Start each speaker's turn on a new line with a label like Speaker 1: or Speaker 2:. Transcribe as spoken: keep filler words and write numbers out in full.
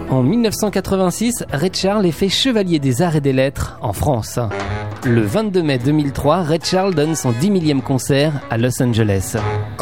Speaker 1: En dix-neuf cent quatre-vingt-six, Ray Charles est fait chevalier des arts et des lettres en France. Le vingt-deux mai deux mille trois, Ray Charles donne son dix millième concert à Los Angeles.